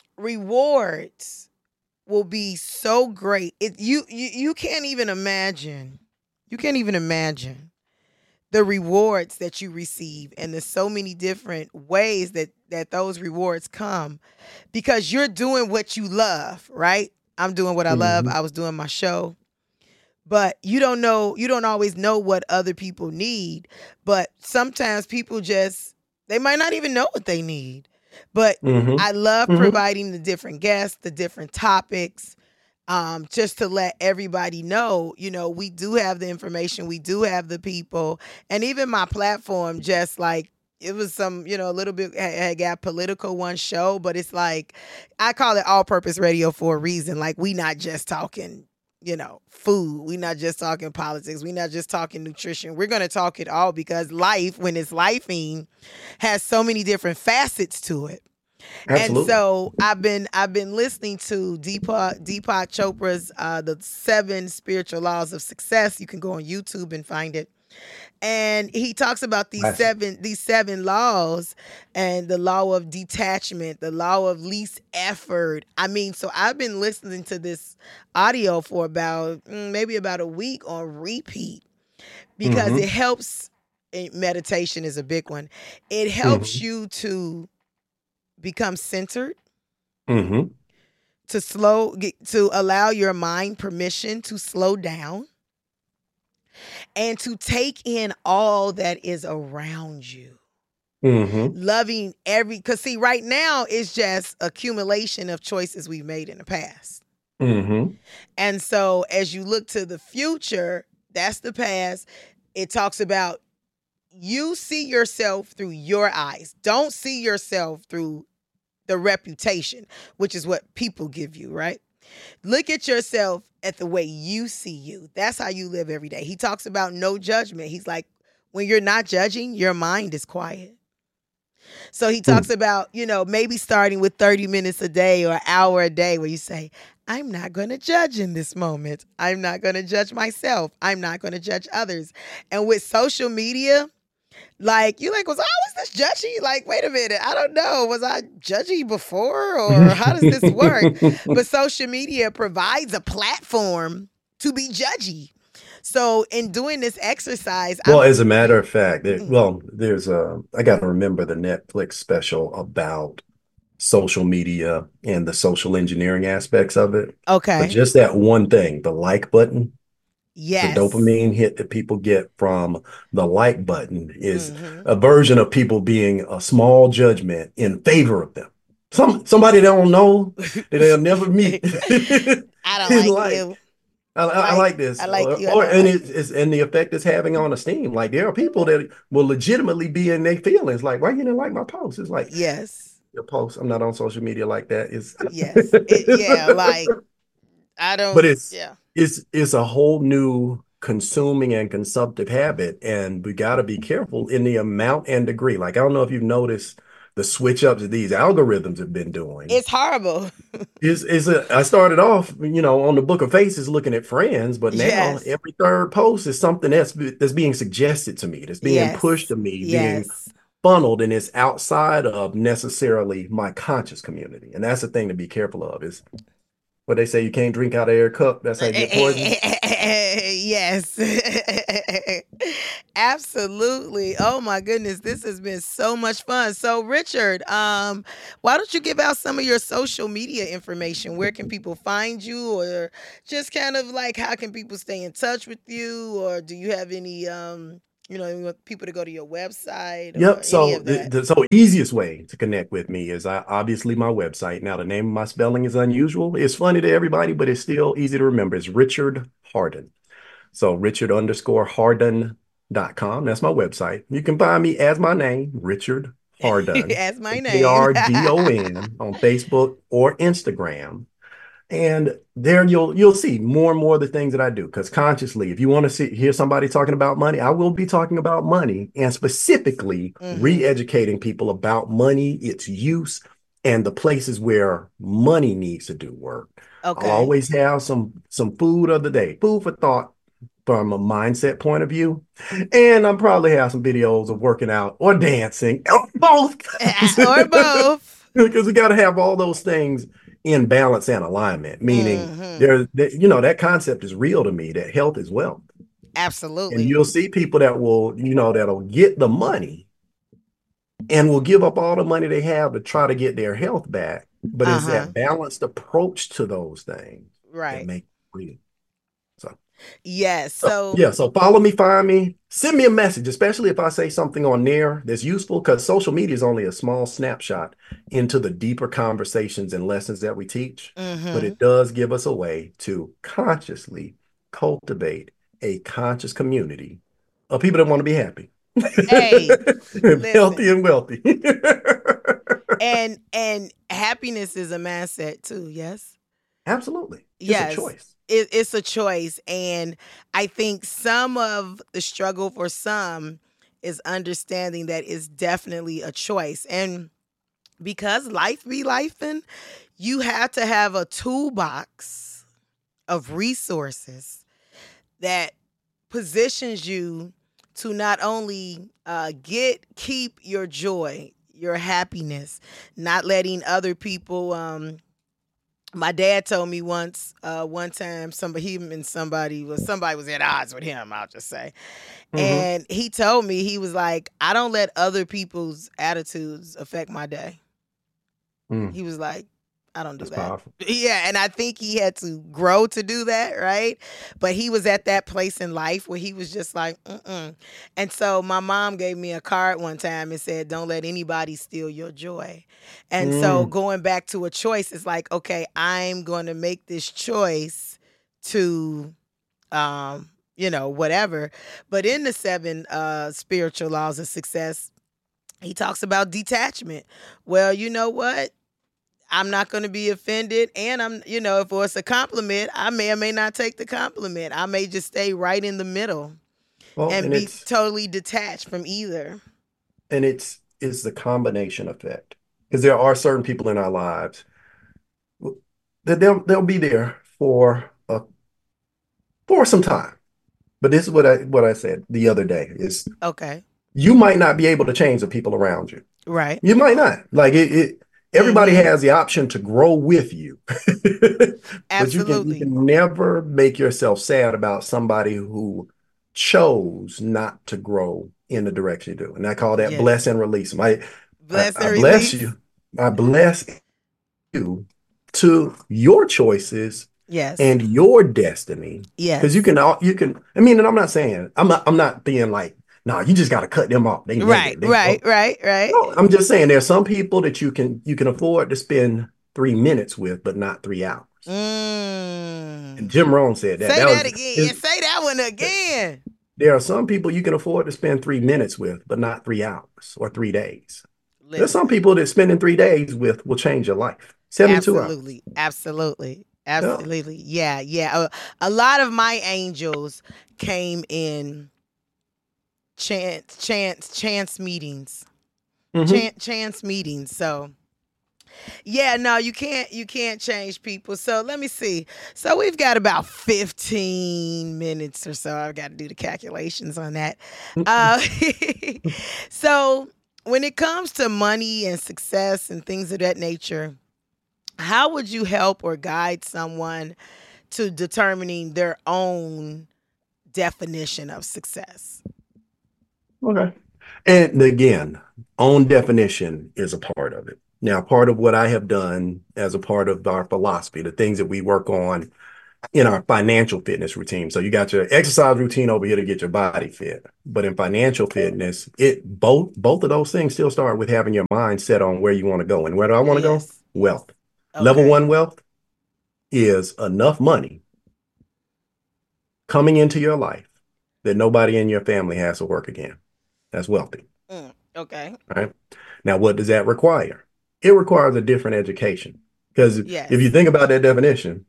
rewards will be so great. It you you you can't even imagine. You can't even imagine the rewards that you receive, and there's so many different ways that that those rewards come because you're doing what you love, right? I'm doing what I mm-hmm. love. I was doing my show. But you don't know, you don't always know what other people need. But sometimes people just, they might not even know what they need. But mm-hmm. I love mm-hmm. providing the different guests, the different topics, um, just to let everybody know, you know, we do have the information, we do have the people. And even my platform, just like, it was some, you know, a little bit, I got political one show, but it's like, I call it All Purpose Radio for a reason. Like, we not just talking, you know, food. We're not just talking politics. We're not just talking nutrition. We're going to talk it all because life, when it's lifing, has so many different facets to it. Absolutely. And so I've been I've been listening to Deepak Deepak Chopra's uh, The Seven Spiritual Laws of Success. You can go on YouTube and find it. And he talks about these seven these seven laws, and the law of detachment, the law of least effort. I mean, so I've been listening to this audio for about maybe about a week on repeat because mm-hmm. it helps. Meditation is a big one. It helps mm-hmm. you to become centered, mm-hmm. to slow, to allow your mind permission to slow down, and to take in all that is around you. Mm-hmm. Loving every, because see, right now it's just accumulation of choices we've made in the past. Mm-hmm. And so as you look to the future, that's the past. It talks about you see yourself through your eyes. Don't see yourself through the reputation, which is what people give you, right? Look at yourself at the way you see you. That's how you live every day. He talks about no judgment. He's like, when you're not judging, your mind is quiet. So he talks mm. about, you know, maybe starting with thirty minutes a day or an hour a day where you say, I'm not going to judge in this moment. I'm not going to judge myself. I'm not going to judge others. And with social media, like, you like, was I always this judgy? Like, wait a minute, I don't know. Was I judgy before, or how does this work? But social media provides a platform to be judgy. So in doing this exercise, well, I'm, as a matter of fact, there, well, there's a, I got to remember the Netflix special about social media and the social engineering aspects of it. Okay. But just that one thing, the like button. Yes. The dopamine hit that people get from the like button is mm-hmm. a version of people being a small judgment in favor of them. Some somebody they don't know, that they'll never meet. I don't like, like you. I, I, like, I like this. I like or, you. Or, like and it, it's and the effect it's having on esteem. Like, there are people that will legitimately be in their feelings. Like, why you didn't like my post? It's like, yes, your post. I'm not on social media like that. It's yes, it, yeah, like I don't. But it's yeah. It's, it's a whole new consuming and consumptive habit, and we got to be careful in the amount and degree. Like, I don't know if you've noticed the switch ups that these algorithms have been doing It's horrible. is is a, I started off, you know, on the Book of Faces looking at friends, but now Yes. every third post is something that's that's being suggested to me, that's being Yes. pushed to me, being Yes. funneled, and it's outside of necessarily my conscious community. And that's the thing to be careful of is what they say, you can't drink out of their cup. That's how you get poisoned. Yes. Absolutely. Oh my goodness. This has been so much fun. So Richard, um, why don't you give out some of your social media information? Where can people find you, or just kind of like how can people stay in touch with you, or do you have any um you know, you want people to go to your website or Yep. any So of the, that? the so easiest way to connect with me is I, obviously my website. Now the name of my spelling is unusual. It's funny to everybody, but it's still easy to remember. It's Richard Hardin. So Richard underscore Hardin dot com. That's my website. You can find me as my name, Richard Hardin. As my A R D O name. N on Facebook or Instagram. And there you'll you'll see more and more of the things that I do. Because consciously, if you want to see hear somebody talking about money, I will be talking about money and specifically Mhm. re-educating people about money, its use, and the places where money needs to do work. Okay. I'll always have some some food of the day, food for thought from a mindset point of view. And I'm probably have some videos of working out or dancing, or both. Or both. Because we got to have all those things in balance and alignment, meaning Mhm. there, that, you know, that concept is real to me, that health is wealth. Absolutely. And you'll see people that will, you know, that'll get the money and will give up all the money they have to try to get their health back. But it's Uh-huh. that balanced approach to those things that Right. make it real. So, Yes. so, So yeah, so follow me, find me, send me a message, especially if I say something on there that's useful, because social media is only a small snapshot into the deeper conversations and lessons that we teach. Mhm. But it does give us a way to consciously cultivate a conscious community of people that want to be happy. Hey, Healthy and wealthy. and and happiness is a mindset too. Yes. Absolutely. It's Yes. a choice. It, it's a choice, and I think some of the struggle for some is understanding that it's definitely a choice, and because life be lifing, you have to have a toolbox of resources that positions you to not only uh, get keep your joy, your happiness, not letting other people. Um, my dad told me once, uh, one time, somebody him and somebody was somebody was at odds with him. I'll just say, Mhm. and he told me, he was like, I don't let other people's attitudes affect my day. Mm, He was like, I don't do that's that. powerful. Yeah, and I think he had to grow to do that, right? But he was at that place in life where he was just like, mm-mm. And so my mom gave me a card one time and said, don't let anybody steal your joy. And so Mm, going back to a choice, it's like, okay, I'm going to make this choice to, um, you know, whatever. But in the seven uh, spiritual laws of success, he talks about detachment. Well, you know what? I'm not going to be offended. And I'm, you know, if it's a compliment, I may or may not take the compliment. I may just stay right in the middle well, and and be it's totally detached from either. and it's it's the combination effect, because there are certain people in our lives that they'll they'll be there for uh, for some time. But this is what I what I said the other day is Okay. you might not be able to change the people around you. Right. You might not. Like it, it everybody Mhm. has the option to grow with you. But you can you Absolutely. can never make yourself sad about somebody who chose not to grow in the direction you do. And I call that Yes. bless and release. I, I, Bless I and bless release. you. I bless you to your choices Yes. and your destiny. Yes. Because you can all you can, I mean, and I'm not saying I'm not I'm not being like, no, you just gotta cut them off. They Right. negative. They Right. Right. Right. no, I'm just saying there's some people that you can you can afford to spend three minutes with, but not three hours. And Mm. Jim Rohn said that. Say That that was again. his, Say that one again. there are some people you can afford to spend three minutes with, but not three hours or three days. There's some Listen. people that spending three days with will change your life. seventy-two hours. Absolutely. Absolutely. Yeah. Absolutely. Yeah. Yeah. A, a lot of my angels came in chance, chance, chance meetings. Mm-hmm. Chance, chance meetings. So yeah, no, you can't you can't change people. So let me see. So we've got about fifteen minutes or so. I've got to do the calculations on that. Uh, so when it comes to money and success and things of that nature, how would you help or guide someone to determining their own definition of success? Okay. And again, own definition is a part of it. Now, part of what I have done as a part of our philosophy, the things that we work on in our financial fitness routine. So you got your exercise routine over here to get your body fit. But in financial fitness, it both both of those things still start with having your mind set on where you want to go. And where do I want to Yes. go? Wealth. Okay. Level one wealth is enough money coming into your life that nobody in your family has to work again. That's wealthy. Mm, okay. Right. Now, what does that require? It requires a different education. Because Yes. if you think about that definition,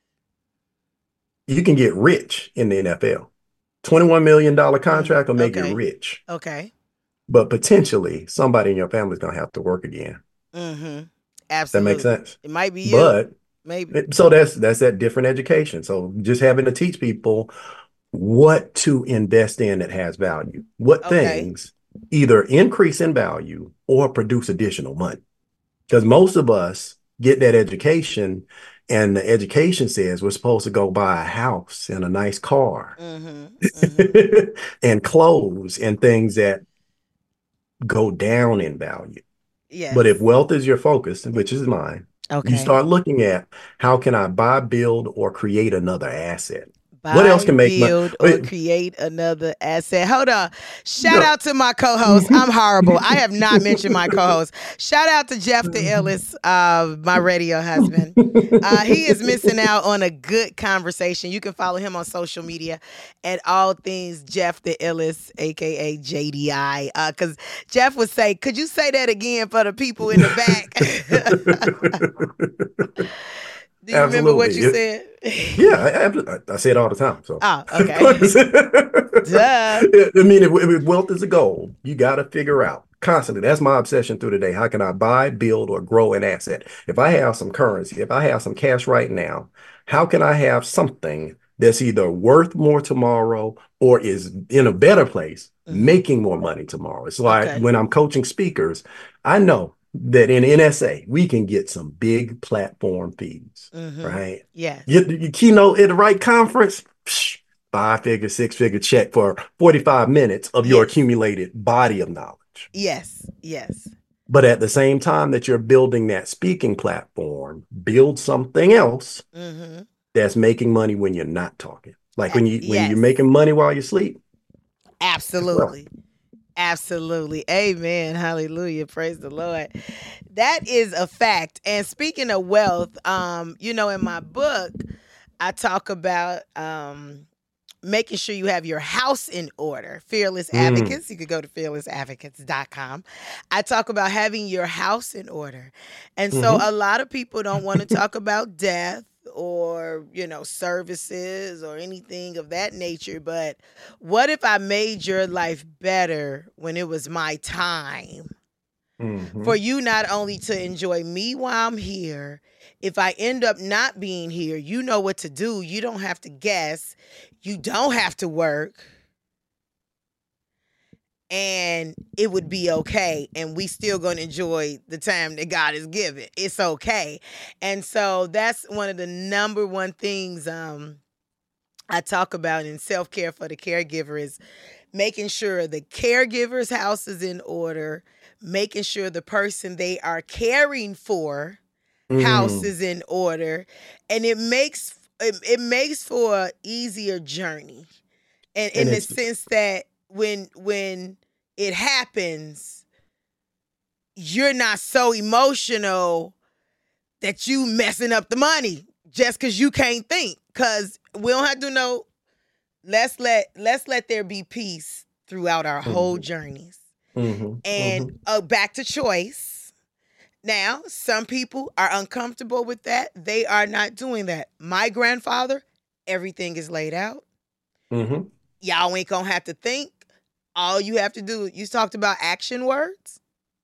you can get rich in the N F L. twenty-one million dollars contract will make Okay. you rich. Okay. But potentially somebody in your family is going to have to work again. Mm-hmm. Does that Absolutely. make sense? It might be you. But Maybe. it- so that's that's that different education. So just having to teach people what to invest in that has value. What Okay. things either increase in value or produce additional money. Because most of us get that education and the education says we're supposed to go buy a house and a nice car Mm-hmm. Mm-hmm. and clothes and things that go down in value. Yes. But if wealth is your focus, which is mine, Okay. you start looking at how can I buy, build, or create another asset? Buy, What else can make money? build, or Wait. create another asset. Hold on. Shout No. out to my co-host. I'm horrible. I have not mentioned my co-host. Shout out to Jeff the Illis, uh, my radio husband. Uh, he is missing out on a good conversation. You can follow him on social media at all things Jeff the Illis, aka J D I. Uh, because Jeff would say, "Could you say that again for the people in the back?" Do you remember what you Absolutely. said? Yeah, I, I, I say it all the time. So, Oh, okay. Duh. I mean, if, if wealth is a goal, you got to figure out constantly. That's my obsession through the day. How can I buy, build, or grow an asset? If I have some currency, if I have some cash right now, how can I have something that's either worth more tomorrow or is in a better place, Mhm. making more money tomorrow? It's like Okay. when I'm coaching speakers, I know that in N S A, we can get some big platform fees, Mhm. right? Yes. You, you keynote at the right conference, psh, five figure, six figure check for forty-five minutes of your Yes. accumulated body of knowledge. Yes. Yes. But at the same time that you're building that speaking platform, build something else Mm-hmm. that's making money when you're not talking. Like when you when Yes. you're making money while you sleep. Absolutely. Absolutely. Amen. Hallelujah. Praise the Lord. That is a fact. And speaking of wealth, um, you know, in my book, I talk about um making sure you have your house in order. Fearless Mm. Advocates. You could go to fearless advocates dot com. I talk about having your house in order. And so Mhm. a lot of people don't want to talk about death or, you know, services or anything of that nature. But what if I made your life better when it was my time? Mhm. For you not only to enjoy me while I'm here, if I end up not being here, you know what to do. You don't have to guess. You don't have to work. And it would be okay. And we still going to enjoy the time that God has given. It's okay. And so that's one of the number one things um, I talk about in self-care for the caregiver is making sure the caregiver's house is in order, making sure the person they are caring for house Mm. is in order, and it makes it, it makes for an easier journey, and in And the it's sense that when when it happens, you're not so emotional that you messing up the money just because you can't think. Because we don't have to know. Let's let let's let there be peace throughout our whole Mhm. journeys. Mhm. And Mhm. uh, back to choice. Now, some people are uncomfortable with that. They are not doing that. My grandfather, everything is laid out. Mhm. Y'all ain't gonna have to think. All you have to do, you talked about action words.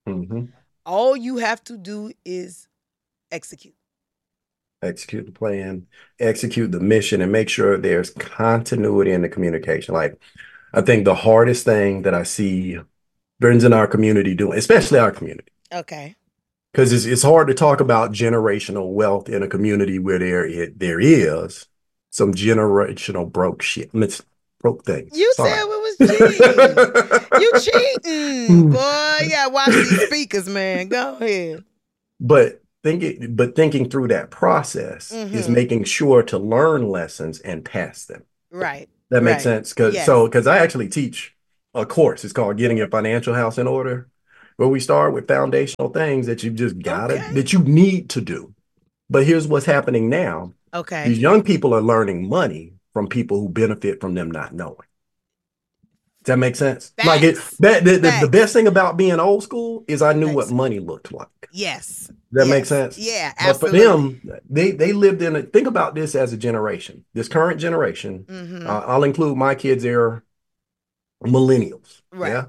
Mm-hmm. All you have to do is execute. Execute the plan, execute the mission, and make sure there's continuity in the communication. Like, I think the hardest thing that I see friends in our community doing, especially our community, Okay. because it's, it's hard to talk about generational wealth in a community where there it, there is some generational broke shit. I mean, it's broke things. You Sorry. said it was cheating. You cheating. Boy, you gotta watch these speakers, man. Go ahead. But thinking, but thinking through that process is Mm-hmm. making sure to learn lessons and pass them. Right. That makes Right. sense. Because Yes. so because I actually teach a course. It's called Getting Your Financial House in Order, where we start with foundational things that you just gotta Okay. that you need to do. But here's what's happening now. Okay. These young people are learning money from people who benefit from them not knowing. Does that make sense? Facts. Like it that the, the, the Facts. best thing about being old school is I knew what Facts. money looked like. Yes. That Yes. makes sense. Yeah, But for absolutely. them, they they lived in a think about this as a generation. This current generation, Mhm. uh, I'll include my kids, they're millennials. Right. Yeah.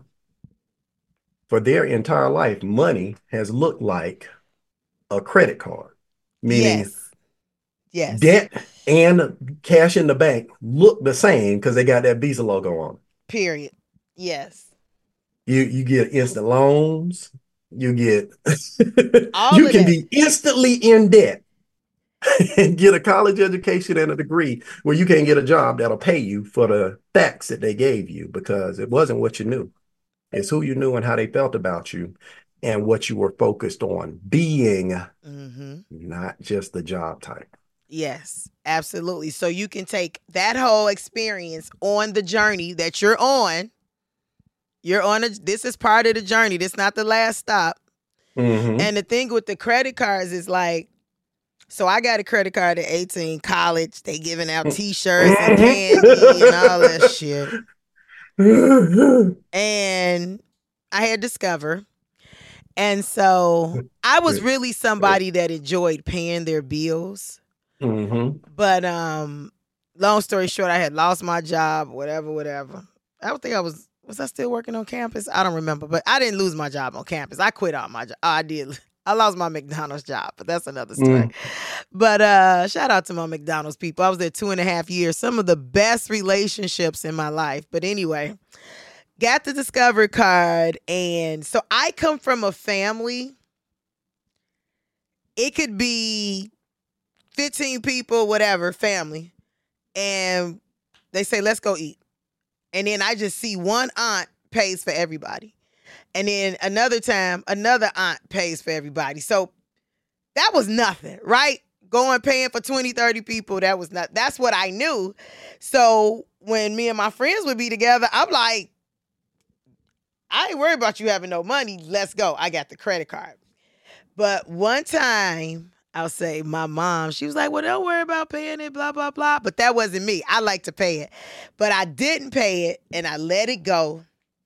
For their entire life, money has looked like a credit card, meaning Yes. Yes. debt and cash in the bank look the same because they got that Visa logo on it. Period. Yes. You you get instant loans. You get All you of can that. be instantly in debt and get a college education and a degree where you can't get a job that'll pay you for the facts that they gave you because it wasn't what you knew. It's who you knew and how they felt about you and what you were focused on being, Mm-hmm. not just the job type. Yes, absolutely. So you can take that whole experience on the journey that you're on. You're on a, this is part of the journey. This is not the last stop. Mhm. And the thing with the credit cards is like, so I got a credit card at eighteen, college. They giving out T-shirts and candy and all that shit. And I had Discover. And so I was really somebody that enjoyed paying their bills. Mhm. But um, long story short, I had lost my job, whatever, whatever. I don't think I was, was I still working on campus? I don't remember, but I didn't lose my job on campus. I quit out my job. Oh, I did. I lost my McDonald's job, but that's another story. Mm. But uh, shout out to my McDonald's people. I was there two and a half years. Some of the best relationships in my life. But anyway, got the Discover card. And so I come from a family. It could be fifteen people, whatever, family. And they say, let's go eat. And then I just see one aunt pays for everybody. And then another time, another aunt pays for everybody. So that was nothing, right? Going paying for twenty, thirty people, that was not, that's what I knew. So when me and my friends would be together, I'm like, I ain't worried about you having no money. Let's go. I got the credit card. But one time, I'll say my mom, she was like, well, don't worry about paying it, blah, blah, blah. But that wasn't me. I like to pay it. But I didn't pay it, and I let it go.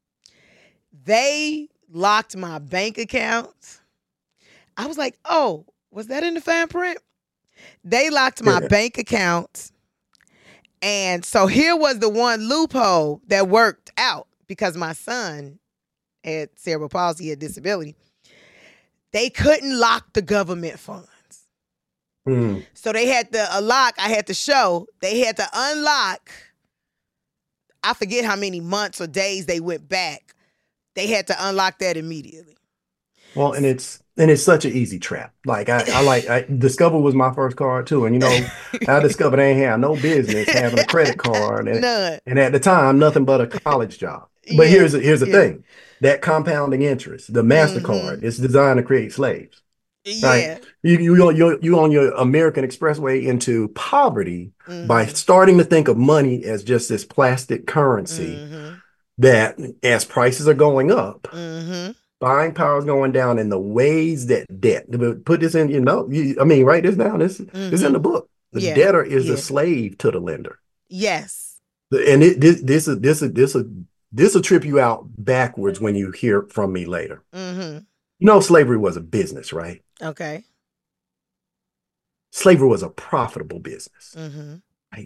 They locked my bank account. I was like, oh, was that in the fine print? They locked my Yeah. bank account. And so here was the one loophole that worked out because my son had cerebral palsy, had disability. They couldn't lock the government funds. Mm. So they had to unlock, I had to show, they had to unlock, I forget how many months or days they went back. They had to unlock that immediately. Well, and it's and it's such an easy trap. Like I, I like I Discover was my first card too, and you know I discovered I ain't had no business having a credit card, and, None. and at the time nothing but a college job. But Yeah, here's here's the yeah. thing: that compounding interest, the Mastercard, Mhm. it's designed to create slaves. Yeah. Right? You you you you on your American Expressway into poverty by Mhm. starting to think of money as just this plastic currency Mhm. that, as prices are going up, Mhm. buying power is going down in the ways that debt. Put this in, you know, you, I mean, write this down. This is in the book. The Yeah, debtor is yeah. a slave to the lender, Yes. and it, this this is this is this is this will trip you out backwards when you hear from me later. Mhm. You know, slavery was a business, right? Okay. Slavery was a profitable business. Mhm.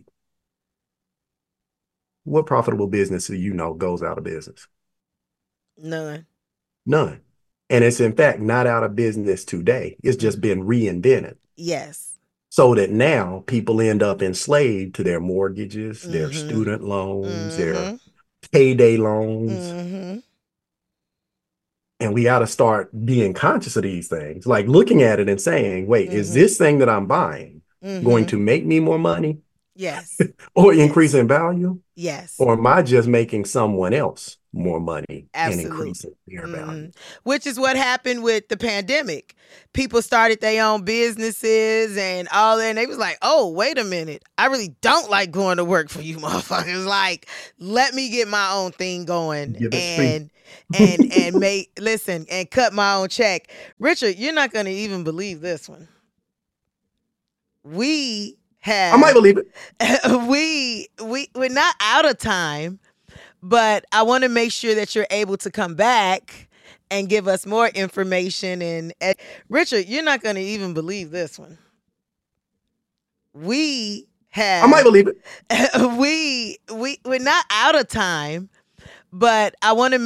What profitable business do you know goes out of business? None. None. And it's in fact not out of business today. It's just been reinvented. Yes. So that now people end up enslaved to their mortgages, their Mm-hmm. student loans, Mm-hmm. their payday loans. Mm-hmm. And we got to start being conscious of these things, like looking at it and saying, wait, is Mhm. this thing that I'm buying Mm-hmm. going to make me more money Yes. or Yes. increase in value? Yes. Or am I just making someone else more money Absolutely. and increasing their value? Mhm. Which is what happened with the pandemic. People started their own businesses and all that, and they was like, oh, wait a minute. I really don't like going to work for you motherfuckers. Like, let me get my own thing going Give it and and and make listen and cut my own check. Richard, you're not gonna even believe this one. We have I might believe it. we we we're not out of time, but I want to make sure that you're able to come back and give us more information. And uh, Richard, you're not going to even believe this one. We have I might believe it. we we we're not out of time, but I want to